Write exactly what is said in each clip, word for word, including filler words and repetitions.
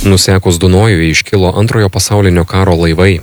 Nusekus Dunojuje iškilo antrojo pasaulinio karo laivai.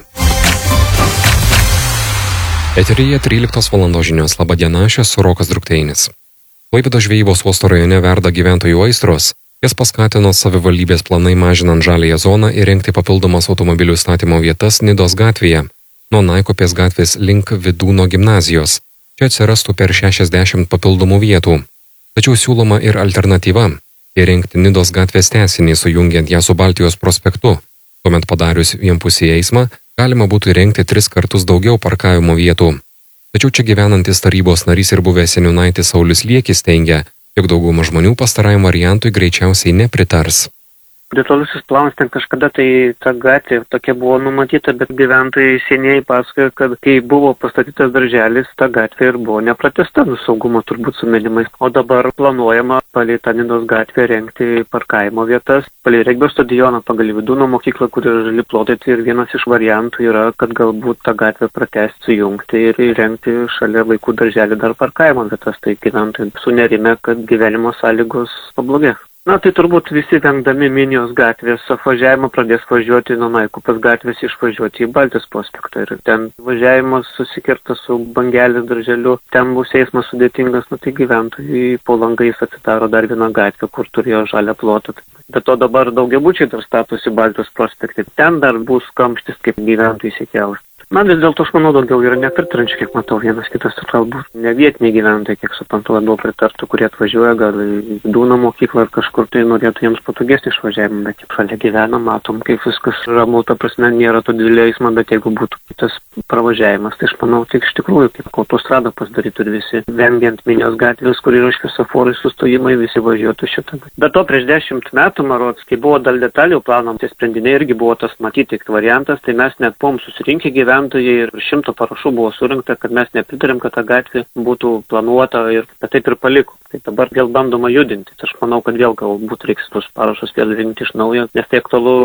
Eteryje tryliktos valandos žinios. Labą dieną, aš esu Rokas Drukteinis. Klaipėdos žvejybos uosto rajone verda gyventojų aistros. Jas paskatino savivaldybės planai mažinant žaliąją zoną įrengti papildomas automobilių statymo vietas Nidos gatvėje, nuo Naikupės gatvės link Vidūno gimnazijos. Čia atsirastų per šešiasdešimt papildomų vietų. Tačiau siūloma ir alternatyva – įrengti Nidos gatvės tęsinį, sujungiant ją su Baltijos prospektu. Tuomet padarius vienpusį eismą, galima būtų įrengti tris kartus daugiau parkavimo vietų. Tačiau čia gyvenantis tarybos narys ir buvęs seniūnaitis Saulius Liekis teigia, jog dauguma žmonių pastarajam variantui greičiausiai nepritars. Detalusis planas ten kažkada tai ta gatvė tokia buvo numatyta, bet gyventojai senieji pasakojo, kad kai buvo pastatytas darželis, ta gatvė ir buvo nepratęsta, nu saugumo turbūt sumenimais. O dabar planuojama palei tą Nidos gatvę rengti parkavimo vietas, palei regbio stadioną, pagal Vidūno mokyklą, kur yra žali plotai, tai ir vienas iš variantų yra, kad galbūt tą gatvę pratęsti, sujungti ir įrengti šalia vaikų darželį dar parkavimo vietas, tai gyventojai sunerime, kad gyvenimo sąlygos pablogės. Na, tai turbūt visi vengdami Minijos gatvės apvažiavimą pradės važiuoti nuo Naikupės gatvės išvažiuoti į Baltijos prospektą. Ir ten važiavimas susikirta su Bangelės darželiu, ten bus eismas sudėtingas, nu tai gyventojai po langais atsidaro dar vieną gatvę, kur turėjo žalią plotą. Bet to dabar daugiabučiai dar statosi Baltijos prospekte, ten dar bus kamštis, kaip gyventojai įsikels. Na, vis dėlto aš manau daugiau yra nepritrančių, kiek matau, vienas kitas ir galbūt ne vietiniai gyventojai, kiek suprantu, labiau pritartų, kurie atvažiuoja gal į Vidūno mokyklą ar kažkur tai norėtų jiems patogesnį išvažiavimą, bet kaip šalia gyvena, matom, kaip viskas ramu, ta prasme nėra to didelio eismo, bet jeigu būtų kitas pravažiavimas, tai aš manau, tik iš tikrųjų, kaip autostradą pasidarytų ir visi, vengiant Minijos gatvės, kur yra šviesoforai sustojimai, visi važiuotų šitą. Bet to prieš dešimt metų, marods, kai buvo dėl detalių planom, tie sprendiniai irgi buvo tas matyti variantas, tai mes net buvom susirinkę gyventojai ir šimto parašų buvo surinkta, kad mes nepritarėm, kad ta gatvė būtų planuota ir kad taip ir paliko. Tai dabar vėl bandoma judinti. Tai aš manau, kad vėl galbūt reiks tos parašus vėl rinkti iš naujo, nes tai aktualu.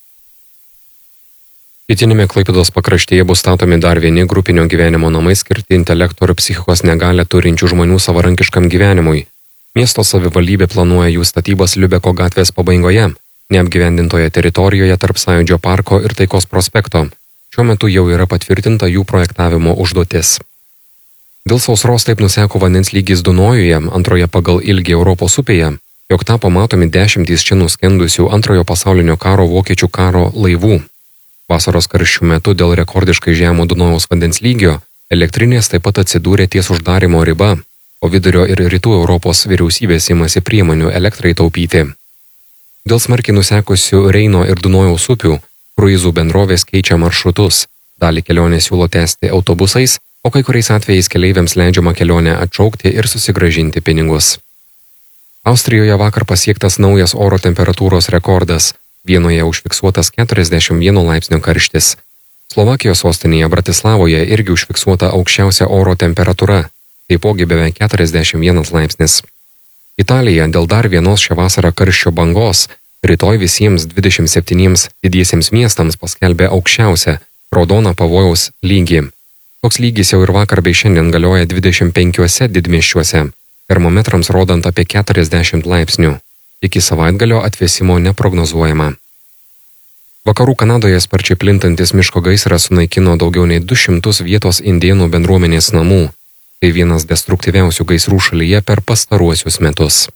Pietinėme Klaipėdos pakraštyje bus statomi dar vieni grupinio gyvenimo namai skirti intelekto ir psichikos negalią turinčių žmonių savarankiškam gyvenimui. Miesto savivaldybė planuoja jų statybas Liubeko gatvės pabaigoje, neapgyvendintoje teritorijoje tarp Sąjūdžio parko ir Taikos prospekto. Šiuo metu jau yra patvirtinta jų projektavimo užduotis. Dėl sausros taip nuseko vandens lygis Dunojuje, antroje pagal ilgį Europos upėje, jog tapo matomi dešimtys čia nuskendusių antrojo pasaulinio karo vokiečių karo laivų. Vasaros karščių metu dėl rekordiškai žemo Dunojaus vandens lygio elektrinės taip pat atsidūrė ties uždarimo riba, o vidurio ir rytų Europos vyriausybės imasi priemonių elektrai taupyti. Dėl smarkiai nusekusių Reino ir Dunojaus upių kruizų bendrovės keičia maršrutus, dalį kelionės siūlo tęsti autobusais, o kai kuriais atvejais keleiviams leidžiama kelionę atšaukti ir susigrąžinti pinigus. Austrijoje vakar pasiektas naujas oro temperatūros rekordas, Vienoje užfiksuotas keturiasdešimt vieno laipsnio karštis. Slovakijos sostinėje Bratislavoje irgi užfiksuota aukščiausia oro temperatūra, taipogi beveik keturiasdešimt vienas laipsnis. Italija dėl dar vienos šią vasarą karščio bangos rytoj visiems dvidešimt septyniems didiesiems miestams paskelbė aukščiausią raudoną pavojaus lygį. Toks lygis jau ir vakar bei šiandien galioja dvidešimt penkiuose didmiesčiuose, termometrams rodant apie keturiasdešimt laipsnių. Iki savaitgalio atvėsimo neprognozuojama. Vakarų Kanadoje sparčiai plintantis miško gaisras sunaikino daugiau nei du šimtus vietos indėnų bendruomenės namų. Tai vienas destruktyviausių gaisrų šalyje per pastaruosius metus.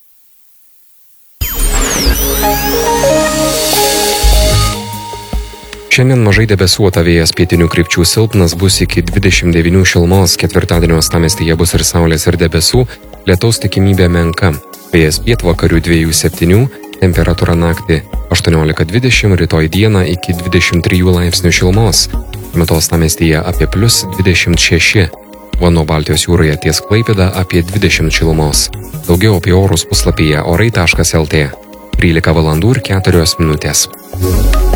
Šiandien mažai debesuota, vėjas pietinių krypčių silpnas, bus iki dvidešimt devynių šilumos, ketvirtadienio uostamiestyje bus ir saulės ir debesų, lietaus tikimybė menka, vėjas pietvakarių dviejų septynių, temperatūra naktį aštuoniolika dvidešimt, rytoj dieną iki dvidešimt trijų laipsnių šilumos, metu uostamiestyje apie plius dvidešimt šeši, Vano Baltijos jūroje ties Klaipėda apie dvidešimt šilumos. Daugiau apie orus puslapyje orai taškas lt. trylika valandų ir keturios minutės.